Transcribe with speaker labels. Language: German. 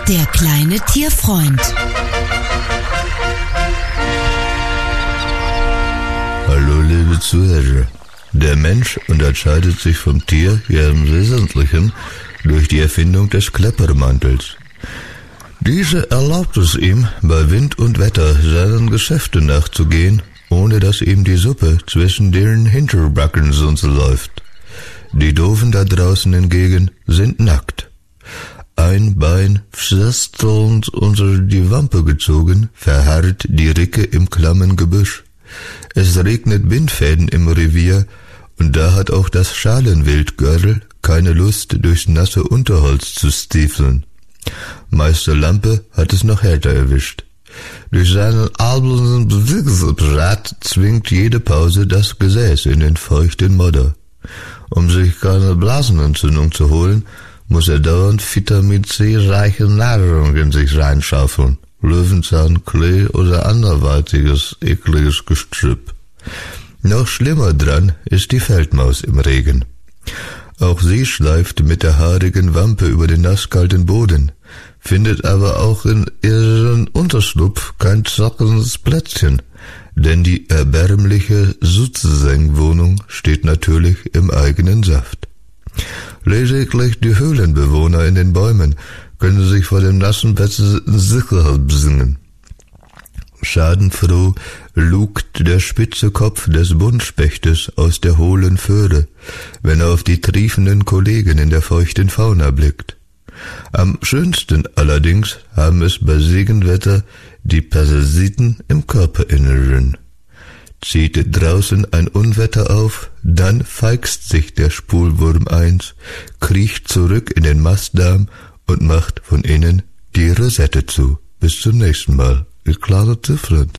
Speaker 1: Der kleine Tierfreund.
Speaker 2: Hallo liebe Zuhörer. Der Mensch unterscheidet sich vom Tier ja im Wesentlichen durch die Erfindung des Kleppermantels. Diese erlaubt es ihm, bei Wind und Wetter seinen Geschäften nachzugehen, ohne dass ihm die Suppe zwischen den Hinterbacken sonst läuft. Die Doofen da draußen hingegen sind nackt. Ein Bein pfstelnd unter die Wampe gezogen, verharrt die Ricke im klammen Gebüsch. Es regnet Bindfäden im Revier, und da hat auch das Schalenwildgörl keine Lust, durchs nasse Unterholz zu stiefeln. Meister Lampe hat es noch härter erwischt. Durch seinen albernen Bewegungsapparat zwingt jede Pause das Gesäß in den feuchten Modder. Um sich keine Blasenentzündung zu holen, muss er dauernd Vitamin C-reiche Nahrung in sich reinschaufeln. Löwenzahn, Klee oder anderweitiges ekliges Gestrüpp. Noch schlimmer dran ist die Feldmaus im Regen. Auch sie schleift mit der haarigen Wampe über den nasskalten Boden, findet aber auch in ihrem Unterschlupf kein zockendes Plätzchen, denn die erbärmliche Sozusagenwohnung steht natürlich im eigenen Saft. Lediglich die Höhlenbewohner in den Bäumen können sich vor dem nassen Bett Sicherheit besingen. Schadenfroh lugt der spitze Kopf des Buntspechtes aus der hohlen Föhre, wenn er auf die triefenden Kollegen in der feuchten Fauna blickt. Am schönsten allerdings haben es bei Regenwetter die Parasiten im Körperinneren. Zieht draußen ein Unwetter auf, dann feixt sich der Spulwurm eins, kriecht zurück in den Mastdarm und macht von innen die Rosette zu. Bis zum nächsten Mal. Ihr kleiner Tierfreund.